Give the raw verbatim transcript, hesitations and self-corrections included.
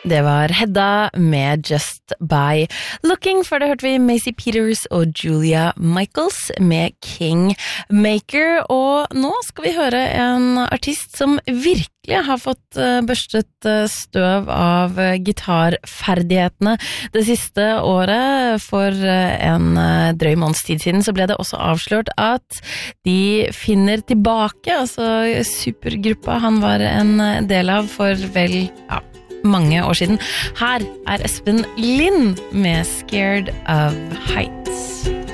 Det var Hedda med Just By Looking. Før det hørte vi Macy Peters og Julia Michaels med Kingmaker. Og nå skal vi høre en artist som virkelig har fått børstet støv av gitarferdighetene det siste året. For en drøy måneds tid siden så ble det også avslørt at de finner tilbake, altså supergruppa han var en del av for vel, ja, mange år siden. Her er Espen Lind med Scared of Heights.